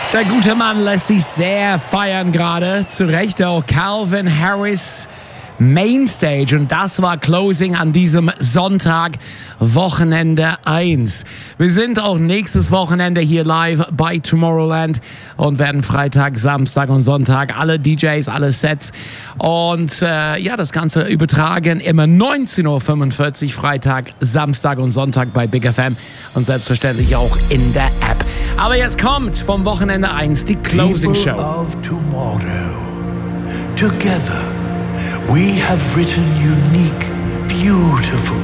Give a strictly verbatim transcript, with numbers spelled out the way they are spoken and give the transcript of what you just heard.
Der gute Mann lässt sich sehr feiern gerade. Zu Recht auch Calvin Harris Mainstage. Und das war Closing an diesem Sonntag, Wochenende eins. Wir sind auch nächstes Wochenende hier live bei Tomorrowland und werden Freitag, Samstag und Sonntag alle D Js, alle Sets und äh, ja, das Ganze übertragen immer neunzehn Uhr fünfundvierzig Freitag, Samstag und Sonntag bei Big F M und selbstverständlich auch in der App. Aber jetzt kommt vom Wochenende eins die Closing Show. People of tomorrow, together we have written unique, beautiful